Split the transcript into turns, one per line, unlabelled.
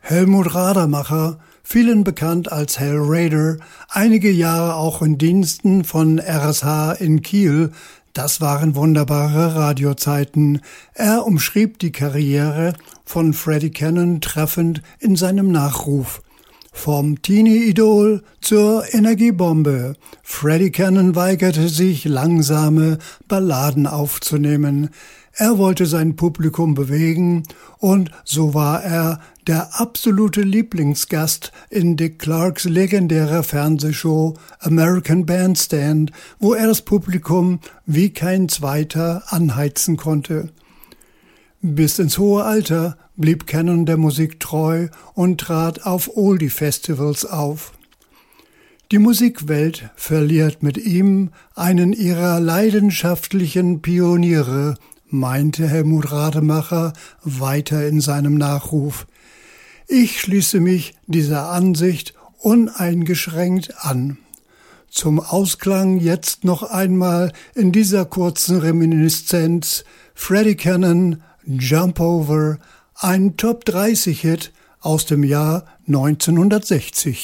Helmut Radermacher, vielen bekannt als Hal Rader, einige Jahre auch in Diensten von RSH in Kiel. Das waren wunderbare Radiozeiten. Er umschrieb die Karriere von Freddie Cannon treffend in seinem Nachruf. Vom Teenie-Idol zur Energiebombe. Freddie Cannon weigerte sich, langsame Balladen aufzunehmen. Er wollte sein Publikum bewegen und so war er der absolute Lieblingsgast in Dick Clarks legendärer Fernsehshow American Bandstand, wo er das Publikum wie kein zweiter anheizen konnte. Bis ins hohe Alter blieb Cannon der Musik treu und trat auf Oldie-Festivals auf. Die Musikwelt verliert mit ihm einen ihrer leidenschaftlichen Pioniere, meinte Helmut Radermacher weiter in seinem Nachruf. Ich schließe mich dieser Ansicht uneingeschränkt an. Zum Ausklang jetzt noch einmal in dieser kurzen Reminiszenz Freddie Cannon, Jump Over, ein Top-30-Hit aus dem Jahr 1960.